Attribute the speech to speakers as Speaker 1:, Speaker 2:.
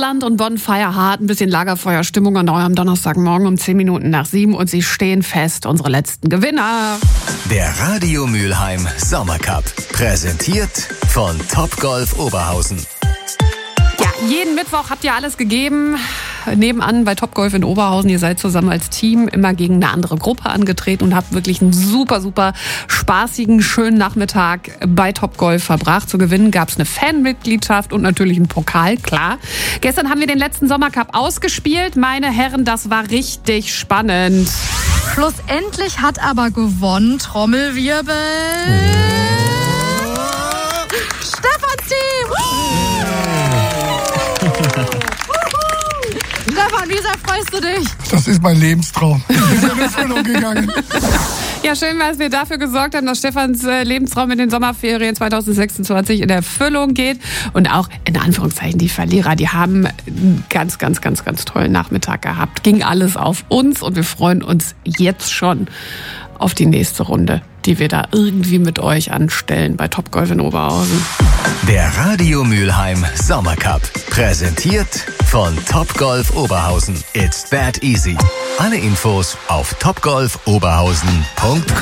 Speaker 1: Emsland und Bonfire hart, ein bisschen Lagerfeuerstimmung an eurem Donnerstagmorgen um 10 Minuten nach 7 und sie stehen fest, unsere letzten Gewinner.
Speaker 2: Der Radio Mülheim Sommercup, präsentiert von Topgolf Oberhausen.
Speaker 1: Ja, jeden Mittwoch habt ihr alles gegeben. Nebenan bei Topgolf in Oberhausen. Ihr seid zusammen als Team immer gegen eine andere Gruppe angetreten und habt wirklich einen super, super spaßigen, schönen Nachmittag bei Topgolf verbracht. Zu gewinnen gab es eine Fanmitgliedschaft und natürlich einen Pokal, klar. Gestern haben wir den letzten Sommercup ausgespielt. Meine Herren, das war richtig spannend.
Speaker 3: Schlussendlich hat aber gewonnen, Trommelwirbel, Stefans Team! Stefan, wie sehr freust du dich?
Speaker 4: Das ist mein Lebenstraum. Ich bin in Erfüllung gegangen.
Speaker 1: Ja, schön, dass wir dafür gesorgt haben, dass Stefans Lebenstraum in den Sommerferien 2026 in Erfüllung geht. Und auch, in Anführungszeichen, die Verlierer, die haben einen ganz, ganz, ganz, ganz tollen Nachmittag gehabt. Ging alles auf uns und wir freuen uns jetzt schon auf die nächste Runde, die wir da irgendwie mit euch anstellen bei Topgolf in Oberhausen.
Speaker 2: Der Radio Mülheim Sommercup, präsentiert von Topgolf Oberhausen. It's that easy. Alle Infos auf topgolfoberhausen.com.